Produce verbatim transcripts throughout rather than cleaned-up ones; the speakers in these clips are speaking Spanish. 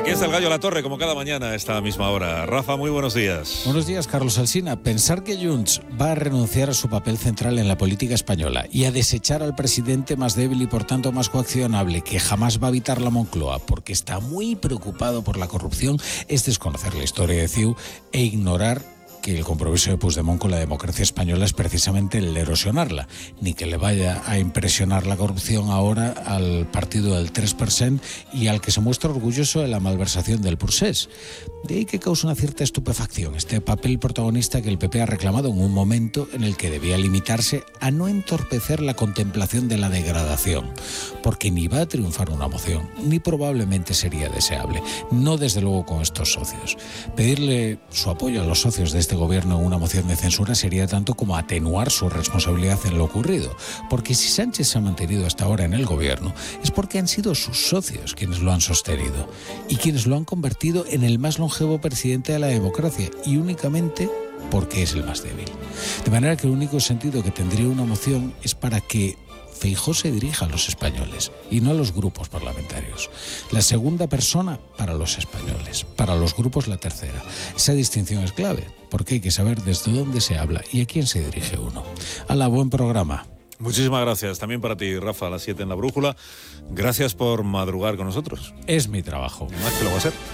Aquí está el Gallo La Torre, como cada mañana a esta misma hora. Rafa, muy buenos días. Buenos días, Carlos Alsina. Pensar que Junts va a renunciar a su papel central en la política española y a desechar al presidente más débil y por tanto más coaccionable, que jamás va a evitar la Moncloa porque está muy preocupado por la corrupción, es desconocer la historia de C I U e ignorar que el compromiso de Puigdemont con la democracia española es precisamente el de erosionarla, ni que le vaya a impresionar la corrupción ahora al partido del tres por ciento y al que se muestra orgulloso de la malversación del Pursés. De ahí que causa una cierta estupefacción este papel protagonista que el P P ha reclamado en un momento en el que debía limitarse a no entorpecer la contemplación de la degradación, porque ni va a triunfar una moción, ni probablemente sería deseable, no desde luego con estos socios. Pedirle su apoyo a los socios de este gobierno en una moción de censura sería tanto como atenuar su responsabilidad en lo ocurrido, porque si Sánchez se ha mantenido hasta ahora en el gobierno es porque han sido sus socios quienes lo han sostenido y quienes lo han convertido en el más longevo presidente de la democracia, y únicamente porque es el más débil. De manera que el único sentido que tendría una moción es para que Feijóo se dirija a los españoles y no a los grupos parlamentarios. La segunda persona para los españoles, para los grupos la tercera. Esa distinción es clave, porque hay que saber desde dónde se habla y a quién se dirige uno. ¡Hala, buen programa! Muchísimas gracias. También para ti, Rafa, a las siete en La Brújula. Gracias por madrugar con nosotros. Es mi trabajo. Y más que lo va a ser.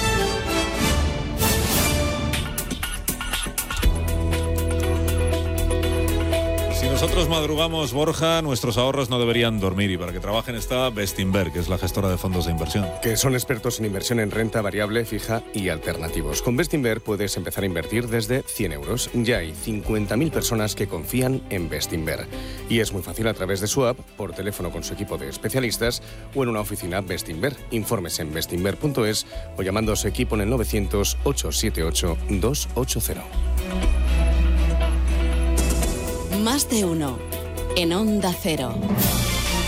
Si nosotros madrugamos, Borja, nuestros ahorros no deberían dormir, y para que trabajen está Bestinver, que es la gestora de fondos de inversión. Que son expertos en inversión en renta variable, fija y alternativos. Con Bestinver puedes empezar a invertir desde cien euros. Ya hay cincuenta mil personas que confían en Bestinver. Y es muy fácil a través de su app, por teléfono con su equipo de especialistas o en una oficina Bestinver. Informes en bestinver punto es o llamando a su equipo en el novecientos, ochocientos setenta y ocho, doscientos ochenta. Más de uno en Onda Cero.